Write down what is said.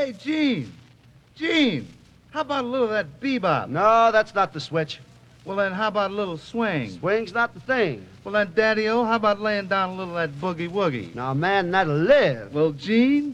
Hey, Gene. Gene, how about a little of that bebop? No, that's not the switch. Well, then how about a little swing? Swing's not the thing. Well, then, Daddy-O, how about laying down a little of that boogie-woogie? Now, man, that'll live. Well, Gene,